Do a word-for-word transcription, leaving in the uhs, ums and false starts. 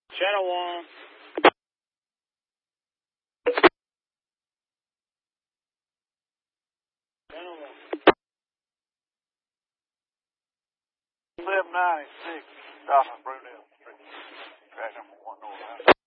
Channel one. Channel one. seven ninety-six, South Brunel Street. Track number one, North.